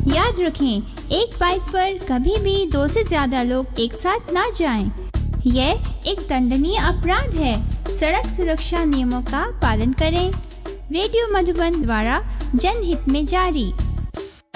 याद रखें, एक बाइक पर कभी भी 2 से ज्यादा लोग एक साथ ना जाएं। यह एक दंडनीय अपराध है। सड़क सुरक्षा नियमों का पालन करें। रेडियो मधुबन द्वारा जनहित में जारी।